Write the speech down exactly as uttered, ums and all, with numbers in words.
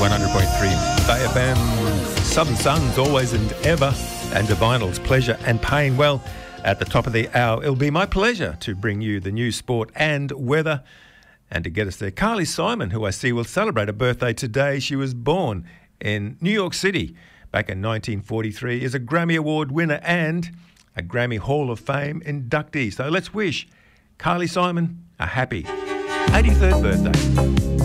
one hundred point three Bay F M, Southern Suns, always and ever, and Divinal's Pleasure and Pain. Well, at the top of the hour, it'll be my pleasure to bring you the news, sport and weather. And to get us there, Carly Simon, who I see will celebrate a birthday today. She was born in New York City back in nineteen forty-three, is a Grammy Award winner and a Grammy Hall of Fame inductee. So let's wish Carly Simon a happy eighty-third birthday.